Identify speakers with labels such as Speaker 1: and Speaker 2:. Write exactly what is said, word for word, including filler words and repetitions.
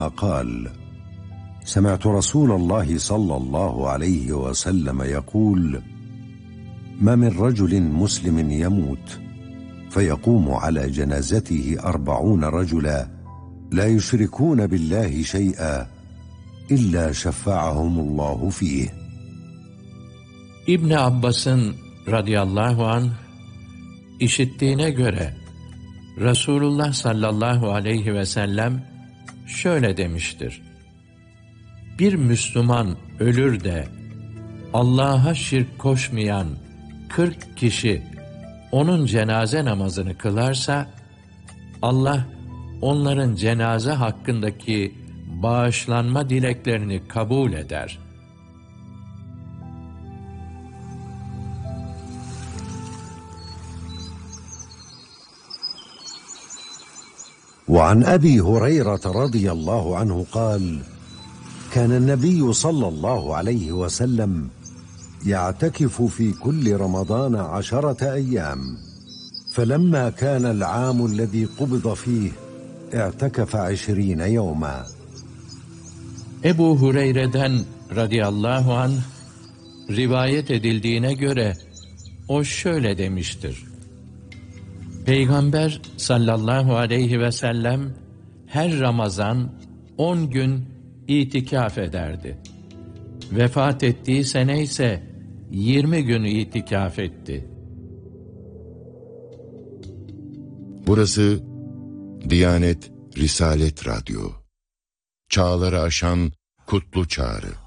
Speaker 1: قال: سمعت رسول الله صلى الله عليه وسلم يقول: ما من رجل مسلم يموت فيقوم على جنازته أربعون رجلا لا يشركون بالله شيئا إلا شفعهم الله فيه.
Speaker 2: İbn Abbas'ın radıyallahu anh işittiğine göre Resulullah sallallahu aleyhi ve sellem şöyle demiştir: bir Müslüman ölür de Allah'a şirk koşmayan kırk kişi onun cenaze namazını kılarsa, Allah onların cenaze hakkındaki bağışlanma dileklerini kabul eder.
Speaker 1: وعن أبي هريرة رضي الله عنه قال: كان النبي صلى الله عليه وسلم يعتكف في كل رمضان عشرة أيام، فلما كان العام الذي قبض فيه اعتكف عشرين يوما.
Speaker 2: Ebu Hureyre'den radıyallahu anh rivayet edildiğine göre o şöyle demiştir: Peygamber sallallahu aleyhi ve sellem her Ramazan on gün itikaf ederdi. Vefat ettiği sene ise yirmi gün itikaf etti.
Speaker 3: Burası Diyanet Risalet Radyo. Çağları aşan kutlu çağrı.